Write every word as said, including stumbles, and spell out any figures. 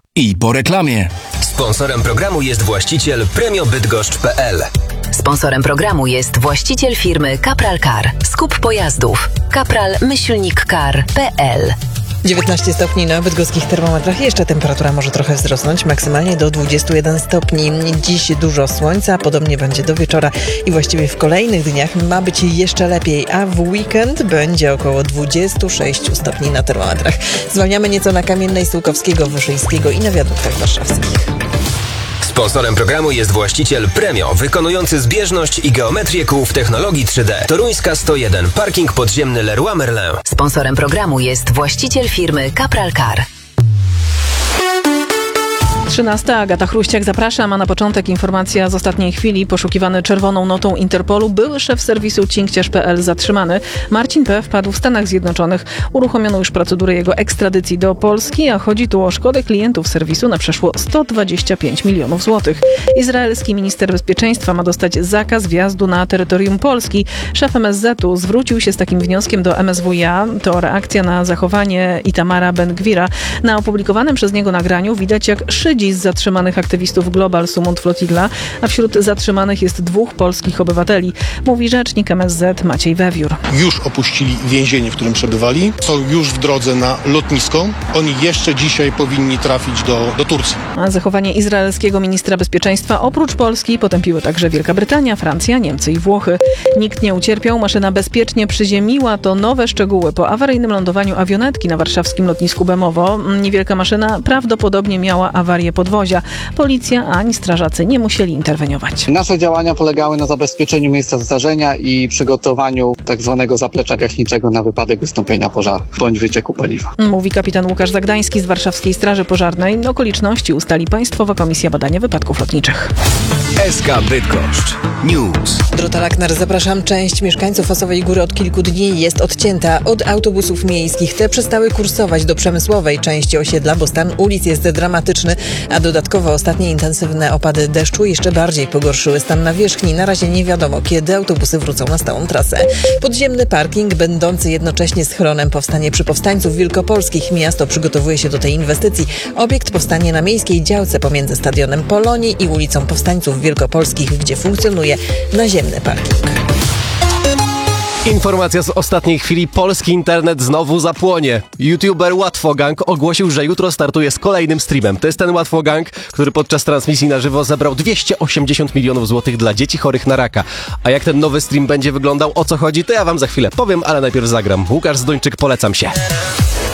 I po reklamie. Sponsorem programu jest właściciel premio bydgoszcz kropka p l. Sponsorem programu jest właściciel firmy Kapral Car. Skup pojazdów. kapral myślnik car kropka p l. dziewiętnaście stopni na bydgoskich termometrach. Jeszcze temperatura może trochę wzrosnąć, maksymalnie do dwudziestu jeden stopni. Dziś dużo słońca, podobnie będzie do wieczora i właściwie w kolejnych dniach ma być jeszcze lepiej, a w weekend będzie około dwudziestu sześciu stopni na termometrach. Zwalniamy nieco na Kamiennej, Sułkowskiego, Wyszyńskiego i na wiaduktach warszawskich. Sponsorem programu jest właściciel Premio, wykonujący zbieżność i geometrię kół w technologii trzy D. Toruńska sto jeden, parking podziemny Leroy Merlin. Sponsorem programu jest właściciel firmy Kapral Car. trzynasta. Agata Chruściak, zapraszam, a na początek informacja z ostatniej chwili. Poszukiwany czerwoną notą Interpolu były szef serwisu cinkciarz kropka p l zatrzymany. Marcin P. wpadł w Stanach Zjednoczonych. Uruchomiono już procedurę jego ekstradycji do Polski, a chodzi tu o szkodę klientów serwisu na przeszło sto dwadzieścia pięć milionów złotych. Izraelski minister bezpieczeństwa ma dostać zakaz wjazdu na terytorium Polski. Szef M S Z u zwrócił się z takim wnioskiem do M S W iA. To reakcja na zachowanie Itamara Ben-Gwira. Na opublikowanym przez niego nagraniu widać, jak szydzi z zatrzymanych aktywistów Global Sumont Flotilla, a wśród zatrzymanych jest dwóch polskich obywateli, mówi rzecznik M S Z Maciej Wewiór. Już opuścili więzienie, w którym przebywali, są już w drodze na lotnisko. Oni jeszcze dzisiaj powinni trafić do, do Turcji. A zachowanie izraelskiego ministra bezpieczeństwa oprócz Polski potępiły także Wielka Brytania, Francja, Niemcy i Włochy. Nikt nie ucierpiał, maszyna bezpiecznie przyziemiła. To nowe szczegóły po awaryjnym lądowaniu awionetki na warszawskim lotnisku Bemowo. Niewielka maszyna prawdopodobnie miała awarię podwozia. Policja ani strażacy nie musieli interweniować. Nasze działania polegały na zabezpieczeniu miejsca zdarzenia i przygotowaniu tak zwanego zaplecza gaśniczego na wypadek wystąpienia pożaru bądź wycieku paliwa. Mówi kapitan Łukasz Zagdański z Warszawskiej Straży Pożarnej. Okoliczności ustali Państwowa Komisja Badania Wypadków Lotniczych. S K Bydgoszcz News. Dorota Lakner, zapraszam. Część mieszkańców Osowej Góry od kilku dni jest odcięta od autobusów miejskich. Te przestały kursować do przemysłowej części osiedla, bo stan ulic jest dramatyczny, a dodatkowo ostatnie intensywne opady deszczu jeszcze bardziej pogorszyły stan nawierzchni. Na razie nie wiadomo, kiedy autobusy wrócą na stałą trasę. Podziemny parking, będący jednocześnie schronem, powstanie przy Powstańców Wielkopolskich. Miasto przygotowuje się do tej inwestycji. Obiekt powstanie na miejskiej działce pomiędzy Stadionem Polonii i ulicą Powstańców Wielkopolskich, gdzie funkcjonuje naziemny parking. Informacja z ostatniej chwili. Polski internet znowu zapłonie. YouTuber Łatwogang ogłosił, że jutro startuje z kolejnym streamem. To jest ten Łatwogang, który podczas transmisji na żywo zebrał dwieście osiemdziesiąt milionów złotych dla dzieci chorych na raka. A jak ten nowy stream będzie wyglądał, o co chodzi, to ja wam za chwilę powiem, ale najpierw zagram. Łukasz Zdończyk, polecam się.